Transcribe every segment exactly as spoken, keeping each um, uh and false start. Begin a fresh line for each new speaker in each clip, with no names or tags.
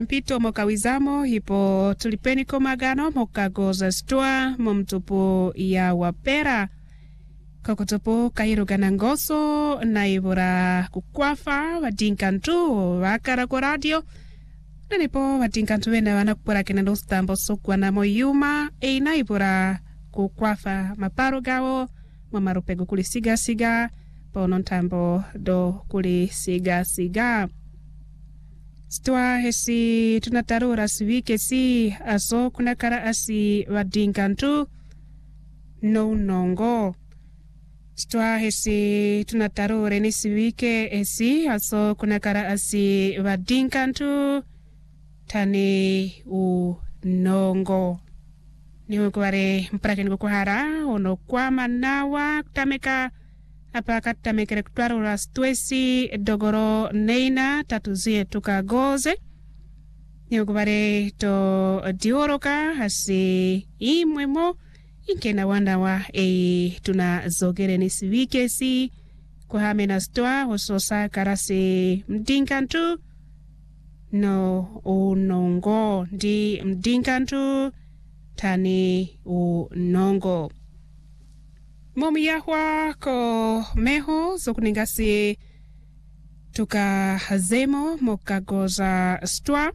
Mpito mokawizamo hipo tulipeni komagano mokagoza stua momtupu ya wapera kokotopo kairugana ngoso na ibora kukwafa wadinkantu wakara kwa radio nanipo wadinkantu wena wana kupura kina dostambo sokwa na moyuma e na ibora kukwafa maparo gawo mamarupego kuli siga siga pono tambo do kuli siga siga. Stua hesi tunatarura siwike si aso kuna kara asi wadinkantu no nongo. Stua hesi tunatarure ni siwike esi aso kuna kara asi wadinkantu tani u nongo. Niwe kware mprake niko kuhara ono kwa manawa kutameka apa katamekere kutwarura stuesi dogoro neina tatuzie tukagoze niwe kware to dioroka hasi imwemo inkena wanda wa e tunazogere ni siwike si kuhame na stua hososa karasi mdinkantu no unongo ndi mdinkantu tani unongo. Momi yahwa ko meho zokuningasi tuka hazemo mokagoza stua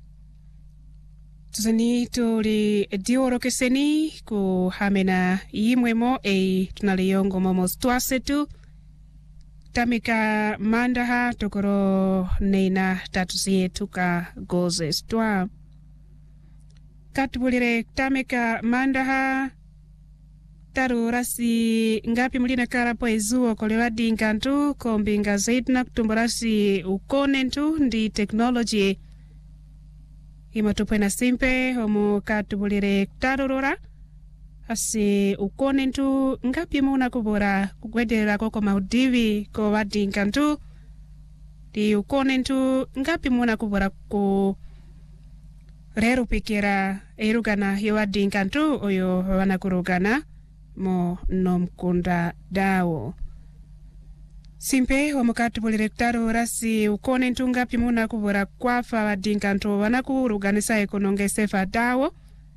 tuzani tuli dioro keseni ku hamena yimwemo e tunaliyongo momo stua setu tamika mandaha tokoro neina tatuzie tuka goze stua katubulire tamika mandaha taru rasi ngapi mulina karapo ezuo kolewa dinkantu kombinga zaidna kutumburasi ukonentu ndi technology imatupena simpe homu katubulire tarurura asi ukonentu ngapi muna kubora kugwedera koko maudivi ko wadinkantu di ukonentu ngapi muna kubora ku reru pikira erugana yewadinkantu oyo wanakurugana mo nomkunda dawo simpe omukatu bulirektaro rasi ukone ntunga pimuna kubura kwafa wadinkantu wanakuruganisa ekononge sefa dawo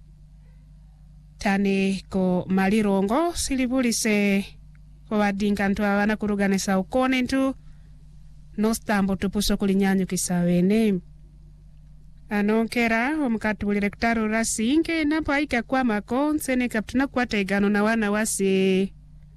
tani ko malirongo silibulise ko wadinkantu wanakuruganisa ukone ntu nostambo tupuso kulinyanyu kisawene anonkera omukatu bulirektaro rasi inge napo aika kwa makonse ne kaptuna kwata igano na wana wasi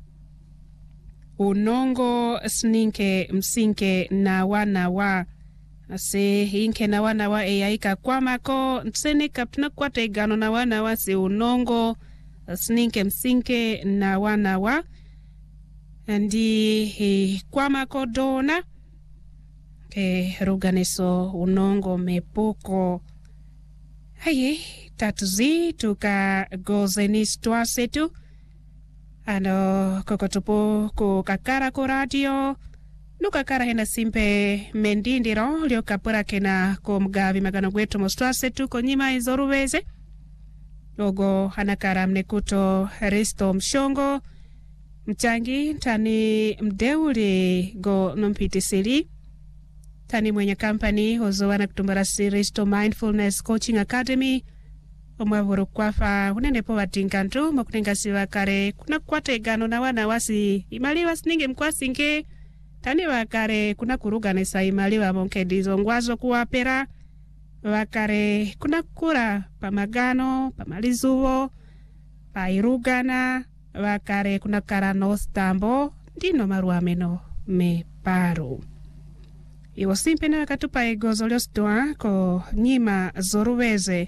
unongo sninke msinke na wana wa ase inke na wana wa e aika kwa mako nsene kaptuna kwata igano na wana wasi unongo sninke msinke na wana wa ndi e, kwa mako dona ke ruganeso unongo mepuko haye tatuzi tuka gozeni stua setu ano kokotupo ku kakara ko radio nukakara hena simpe mendindiro lio kapura kena ko mgavi magano gwetu mo stua setu ko nyima izoruweze logo hanakara mnekuto Risto Mshongo mchangi tani mdeuli go nompitisili tani mwenye kampani hozo wana kutumbarasi Risto Mindfulness Coaching Academy omwavuru kwafa unenepo watinkantu makunengasi wakare kuna kwate gano na wana wasi imaliwa sininge mkwasinge tani wakare kuna kuruganisa imaliwa monkedizo ngwazo kuwapera wakare kuna kura pamagano pamalizuo pairugana wakare kuna kara nostambo ndino maruameno me paru iwo simpe na wakatupa egozo liostua ko nyima zoruweze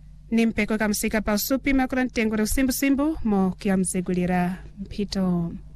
nimpeko kamsika pa supi makura ntengure usimbu simbu mo kia mzegulira mpito.